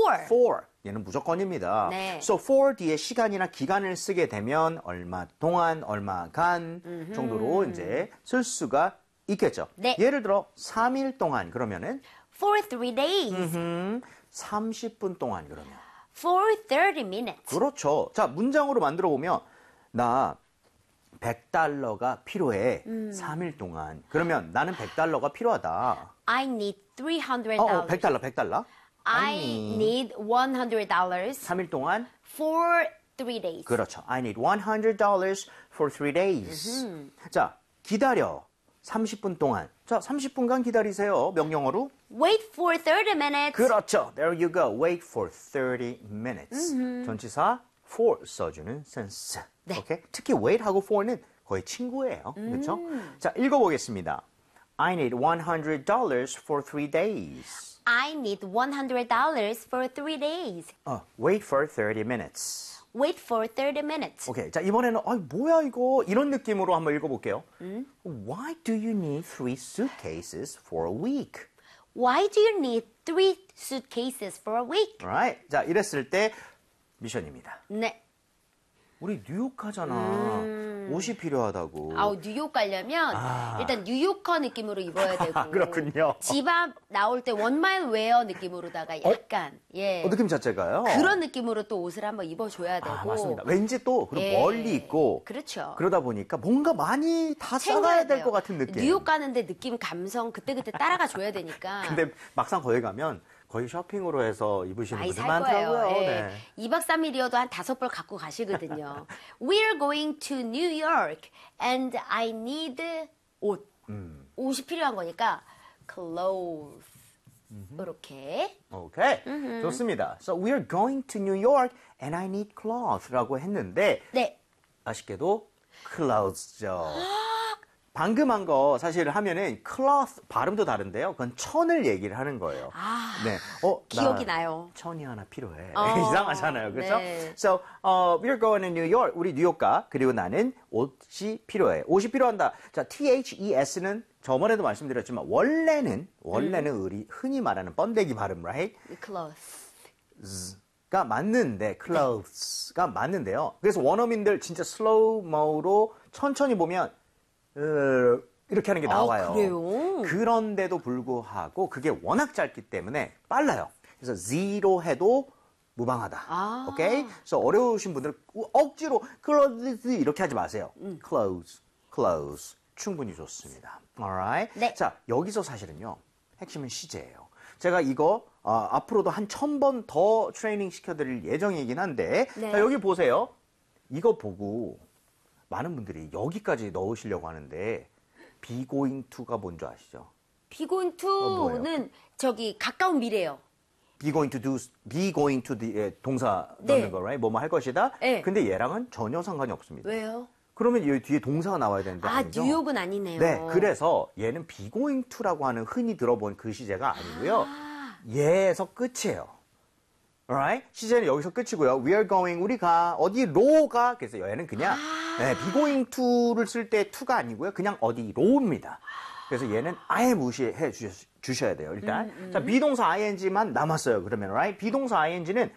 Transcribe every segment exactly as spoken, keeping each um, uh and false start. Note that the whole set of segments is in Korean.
for. for. 얘는 무조건입니다. 네. So for 뒤에 시간이나 기간을 쓰게 되면 얼마 동안, 얼마간 정도로 이제 쓸 수가 있겠죠. 네. 예를 들어 삼 일 동안 그러면은 For three days. 음, 삼십 분 동안 그러면. For thirty minutes. 그렇죠. 자, 문장으로 만들어 보면 나 백 달러가 필요해. 음. 삼 일 동안. 그러면 나는 백 달러가 필요하다. I need three hundred 어, dollars. 어, 백 달러, 백 달러. I need one hundred dollars 삼 일 동안. for three days. 그렇죠. I need one hundred dollars for three days. 자, 기다려. 삼십 분 동안. 자, 삼십 분간 기다리세요. 명령어로. Wait for thirty minutes. 그렇죠. There you go. Wait for thirty minutes. 전치사 for 써주는 센스. 네. 오케이? 특히 wait하고 for는 거의 친구예요. 그렇죠? 자, 읽어보겠습니다. I need one hundred dollars for three days. I need one hundred dollars for three days. 어, wait for thirty minutes. Wait for thirty minutes. 오케이. 자, 이번에는 아, 뭐야 이거? 이런 느낌으로 한번 읽어볼게요. Why do you need three suitcases for a week? Why do you need three suitcases for a week? Alright. 자, 이랬을 때 미션입니다. 네. 우리 뉴욕 가잖아. 옷이 필요하다고. 아우 뉴욕 가려면 아. 일단 뉴요커 느낌으로 입어야 되고. 그렇군요. 집 앞 나올 때 원마일 웨어 느낌으로다가 약간 예. 어, 느낌 자체가요? 그런 느낌으로 또 옷을 한번 입어줘야 되고. 아, 맞습니다. 왠지 또 그리고 예. 멀리 있고 그렇죠. 그러다 보니까 뭔가 많이 다 싸가야 될 것 같은 느낌. 뉴욕 가는데 느낌 감성 그때그때 따라가 줘야 되니까. 근데 막상 거기 가면 거의 쇼핑으로 해서 입으시는 많이 분들 살 거예요. 많더라고요. 예. 네. 이 박 삼 일이어도 한 다섯 벌 갖고 가시거든요. We're going to New York and I need 옷. 음. 옷이 필요한 거니까 clothes. 이렇게. 오케이. 좋습니다. So we're going to New York and I need clothes라고 했는데 네. 아쉽게도 clothes죠. 방금 한 거 사실 하면은 cloth 발음도 다른데요. 그건 천을 얘기를 하는 거예요. 아, 네. 어, 기억이 나 나요. 천이 하나 필요해. 어, 이상하잖아요. 그렇죠? 네. So, uh, we're going to New York. 우리 뉴욕 가. 그리고 나는 옷이 필요해. 옷이 필요한다. 자, theS는 저번에도 말씀드렸지만 원래는 원래는 음. 우리 흔히 말하는 번데기 발음, right? clothes. 가 맞는데 clothes가 맞는데요. 그래서 원어민들 진짜 슬로우 모로 천천히 보면 어, 이렇게 하는 게 나와요. 아, 그래요? 그런데도 불구하고 그게 워낙 짧기 때문에 빨라요. 그래서 zero 해도 무방하다. 아. 오케이? 그래서 어려우신 분들은 억지로 clothes 이렇게 하지 마세요. 음. clothes, clothes 충분히 좋습니다. Alright? 네. 자, 여기서 사실은요. 핵심은 시제예요. 제가 이거 어, 앞으로도 한 천 번 더 트레이닝 시켜드릴 예정이긴 한데 네. 자, 여기 보세요. 이거 보고 많은 분들이 여기까지 넣으시려고 하는데 be going to가 뭔지 아시죠? be going 어, 뭐예요? to는 저기 가까운 미래예요. be going to do, be going to the 예, 동사 네. 넣는 거, right? 뭐뭐 할 것이다. 네. 근데 얘랑은 전혀 상관이 없습니다. 왜요? 그러면 여기 뒤에 동사가 나와야 되는데 아, 아니죠? 뉴욕은 아니네요. 네, 그래서 얘는 be going to라고 하는 흔히 들어본 그 시제가 아니고요. 얘에서 끝이에요. Alright? 시제는 여기서 끝이고요. We are going, 우리가 어디로가 그래서 얘는 그냥 아. 네, be going to를 쓸 때 to가 아니고요. 그냥 어디로입니다. 그래서 얘는 아예 무시해 주셔, 주셔야 돼요. 일단 음, 음. 자 비동사 ing만 남았어요. 그러면 right? 비동사 ing는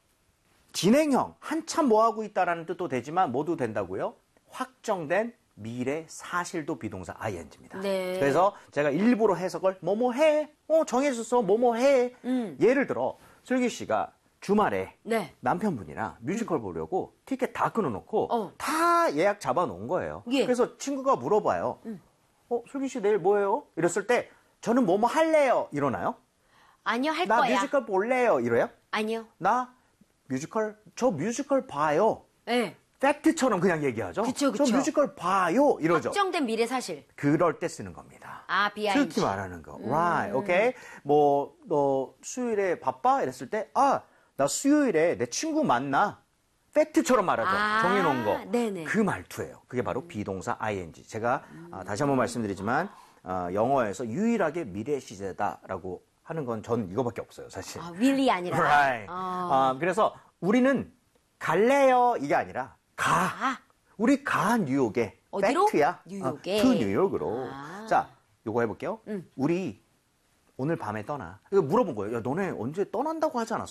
진행형 한참 뭐 하고 있다라는 뜻도 되지만 뭐도 된다고요? 확정된 미래 사실도 비동사 ing입니다. 네. 그래서 제가 일부러 해석을 뭐뭐 해, 어 정해졌어, 뭐뭐 해. 음. 예를 들어 슬기 씨가 주말에 네. 남편분이랑 뮤지컬 보려고 티켓 다 끊어놓고 어. 다 예약 잡아놓은 거예요. 예. 그래서 친구가 물어봐요. 어 슬기 씨 내일 뭐해요? 이랬을 때 저는 뭐뭐 할래요. 이러나요? 아니요, 할 나 거야. 뮤지컬 볼래요. 이래요? 아니요. 나 뮤지컬 저 뮤지컬 봐요. 네. 팩트처럼 그냥 얘기하죠. 그쵸, 그쵸. 저 뮤지컬 봐요. 이러죠. 확정된 미래 사실. 그럴 때 쓰는 겁니다. 아, 비아인지. 특히 말하는 거. Right, okay? 뭐, 너 수요일에 바빠? 이랬을 때, 아, 나 수요일에 내 친구 만나. 팩트처럼 말하죠. 아, 정해놓은 거. 네네. 그 말투예요. 그게 바로 비동사 ing. 제가 아, 다시 한번 말씀드리지만, 아, 영어에서 유일하게 미래 시제다라고 하는 건 전 이거밖에 없어요, 사실. 아, will이 아니라. Right. 어. 아, 그래서 우리는 갈래요 이게 아니라 가. 가. 우리 가 뉴욕에. 어디로? 팩트야. 뉴욕에. 어, to 뉴욕으로. 아. 자, 요거 해볼게요. 음. 우리 오늘 밤에 떠나. 이거 물어본 거예요. 야, 너네 언제 떠난다고 하지 않았어?